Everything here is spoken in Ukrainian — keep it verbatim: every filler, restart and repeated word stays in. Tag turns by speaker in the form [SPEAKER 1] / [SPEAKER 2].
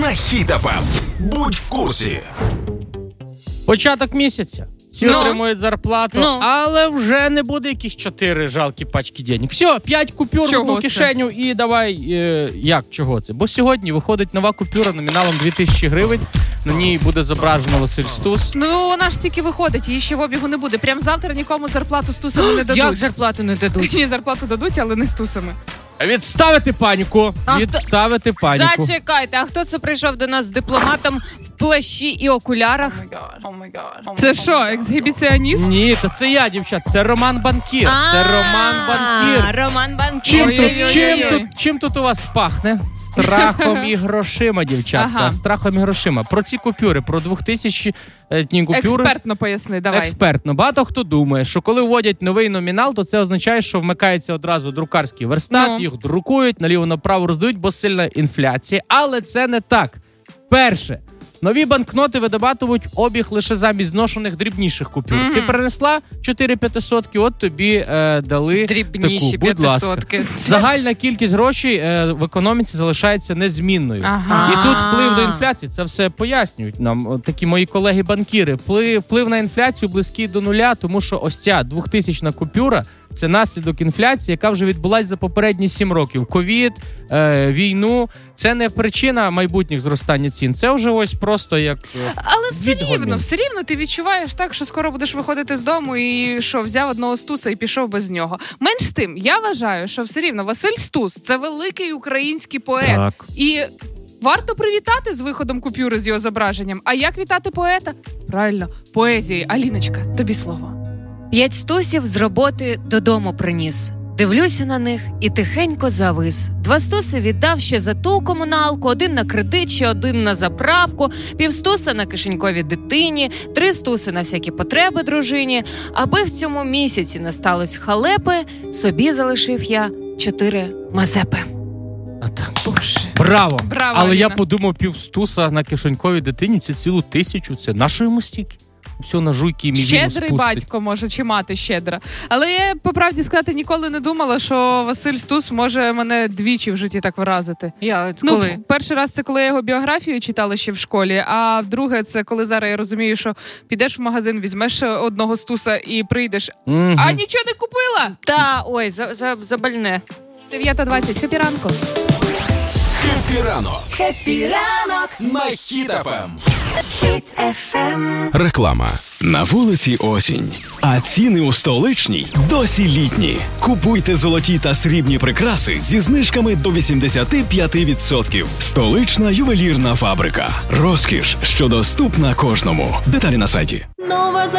[SPEAKER 1] на Хіт еф ем. Будь в курсі.
[SPEAKER 2] Початок місяця. Всі
[SPEAKER 3] ну,
[SPEAKER 2] отримують зарплату,
[SPEAKER 3] ну.
[SPEAKER 2] але вже не буде якісь чотири жалкі пачки денег. Все, п'ять купюр в одну кишеню і давай, е, як, чого це? Бо сьогодні виходить нова купюра номіналом дві тисячі гривень, на ній буде зображено Василь Стус.
[SPEAKER 4] Ну, вона ж тільки виходить, її ще в обігу не буде. Прям завтра нікому зарплату з тусами не дадуть.
[SPEAKER 3] Як зарплату не дадуть?
[SPEAKER 4] Ні, зарплату дадуть, але не з тусами.
[SPEAKER 2] Відставити паніку!
[SPEAKER 3] А
[SPEAKER 2] Відставити
[SPEAKER 3] хто...
[SPEAKER 2] паніку.
[SPEAKER 3] Зачекайте, а хто це прийшов до нас з дипломатом в плащі і окулярах?
[SPEAKER 4] Це що, ексгібіціоніст?
[SPEAKER 2] Ні, то це я, дівчат, це Роман Банкір. Це Роман Банкір.
[SPEAKER 3] Роман Банкір.
[SPEAKER 2] Чим тут,
[SPEAKER 4] Ой-ой-ой-ой.
[SPEAKER 2] чим, тут, чим тут у вас пахне? Страхом і грошима, дівчатка.
[SPEAKER 4] Ага.
[SPEAKER 2] Страхом і грошима. Про ці купюри, про двохтисячні купюри.
[SPEAKER 4] Експертно поясни, давай.
[SPEAKER 2] Експертно. Багато хто думає, що коли вводять новий номінал, то це означає, що вмикається одразу друкарський верстат,
[SPEAKER 4] Ну.
[SPEAKER 2] їх друкують, наліво-направо роздають, бо сильна інфляція. Але це не так. Перше. Нові банкноти видобатують обіг лише замість зношених дрібніших купюр. Mm-hmm. Ти принесла чотири п'ятисотки, от тобі е, дали
[SPEAKER 3] дрібніші
[SPEAKER 2] таку, будь ласка. Загальна кількість грошей е, в економіці залишається незмінною.
[SPEAKER 4] Ага.
[SPEAKER 2] І тут вплив до інфляції, це все пояснюють нам от такі мої колеги-банкіри. Вплив, вплив на інфляцію близький до нуля, тому що ось ця двохтисячна купюра – це наслідок інфляції, яка вже відбулась за попередні сім років. Ковід, е, війну – це не причина майбутніх зростання цін. Це вже ось просто як е,
[SPEAKER 4] Але все
[SPEAKER 2] відгодні.
[SPEAKER 4] рівно, все рівно ти відчуваєш так, що скоро будеш виходити з дому і що, взяв одного Стуса і пішов без нього. Менш з тим, я вважаю, що все рівно Василь Стус – це великий український поет.
[SPEAKER 2] Так.
[SPEAKER 4] І варто привітати з виходом купюри з його зображенням. А як вітати поета? Правильно, поезією. Аліночка, тобі слово.
[SPEAKER 3] П'ять стусів з роботи додому приніс. Дивлюся на них і тихенько завис. Два стуси віддав ще за ту комуналку, один на кредит, ще один на заправку, півстуса на кишенькові дитині, три стуси на всякі потреби дружині. Аби в цьому місяці не сталося халепи, собі залишив я чотири мазепи.
[SPEAKER 2] А так.
[SPEAKER 4] Боже.
[SPEAKER 2] Браво!
[SPEAKER 4] Браво,
[SPEAKER 2] Але
[SPEAKER 4] Аліна.
[SPEAKER 2] я подумав, півстуса на кишеньковій дитині – це цілу тисячу. Це нашої йому стільки? Все на жуйки і мій
[SPEAKER 4] Щедрий батько, може, чи мати щедра. Але я, по правді сказати, ніколи не думала, що Василь Стус може мене двічі в житті так вразити.
[SPEAKER 3] Я
[SPEAKER 4] Ну,
[SPEAKER 3] коли?
[SPEAKER 4] перший раз це коли я його біографію читала ще в школі, а друге це коли зараз я розумію, що підеш в магазин, візьмеш одного Стуса і прийдеш,
[SPEAKER 2] Угу.
[SPEAKER 4] а нічого не купила!
[SPEAKER 3] Та, ой, за, за, забальне.
[SPEAKER 4] дев'ята двадцять, хеппі ранку.
[SPEAKER 1] Хеппі ранок.
[SPEAKER 5] Хеппі ранок.
[SPEAKER 1] На Хіт еф ем.
[SPEAKER 5] Хіт еф ем.
[SPEAKER 1] Реклама. На вулиці осінь, а ціни у столичній досі літні. Купуйте золоті та срібні прикраси зі знижками до вісімдесят п'ять відсотків. Столична ювелірна фабрика. Розкіш, що доступна кожному. Деталі на сайті.
[SPEAKER 5] Нова